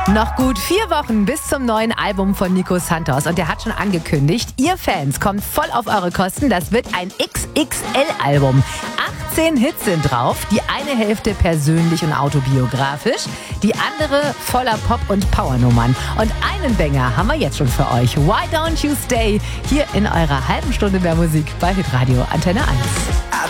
Noch gut 4 Wochen bis zum neuen Album von Nico Santos. Und der hat schon angekündigt, ihr Fans kommt voll auf eure Kosten. Das wird ein XXL-Album. 18 Hits sind drauf. Die eine Hälfte persönlich und autobiografisch. Die andere voller Pop- und Powernummern. Und einen Banger haben wir jetzt schon für euch. Why Don't You Stay? Hier in eurer halben Stunde mehr Musik bei Hitradio Antenne 1.